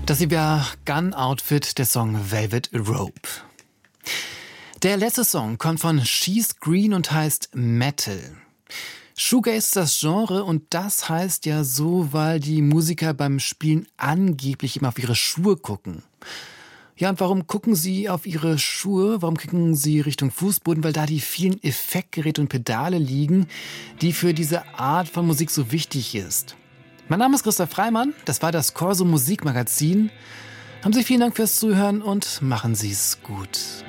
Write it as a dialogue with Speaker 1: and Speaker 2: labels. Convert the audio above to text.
Speaker 1: Das hier war Gun Outfit, der Song Velvet Rope. Der letzte Song kommt von She's Green und heißt Metal. Shoegaze ist das Genre und das heißt ja so, weil die Musiker beim Spielen angeblich immer auf ihre Schuhe gucken. Ja, und warum gucken sie auf ihre Schuhe? Warum gucken sie Richtung Fußboden? Weil da die vielen Effektgeräte und Pedale liegen, die für diese Art von Musik so wichtig ist. Mein Name ist Christoph Freimann, das war das Corso Musikmagazin. Haben Sie vielen Dank fürs Zuhören und machen Sie es gut.